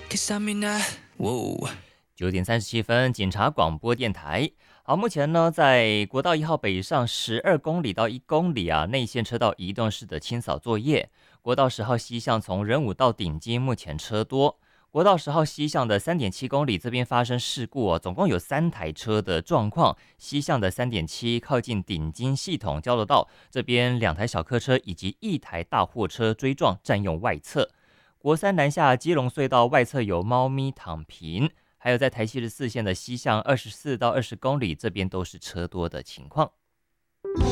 9点37分，警察广播电台。好，目前呢，在国道1号北上12公里到1公里啊，内线车道移动式的清扫作业。国道10号西向从仁武到顶金，目前车多。国道10号西向的3.7公里这边发生事故哦，总共有3台车的状况。西向的3.7靠近顶金系统交流道这边，2台小客车以及1台大货车追撞，占用外侧。国三南下基隆隧道外侧有猫咪躺平，还有在台74线的西向24到20公里这边都是车多的情况。